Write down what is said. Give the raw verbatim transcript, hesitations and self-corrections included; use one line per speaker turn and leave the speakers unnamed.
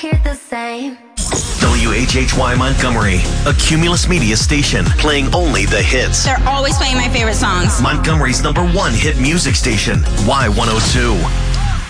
hear the same.
W H H Y Montgomery, a Cumulus Media station, playing only the hits.
They're always playing my favorite songs.
Montgomery's number one hit music station, Y one oh two.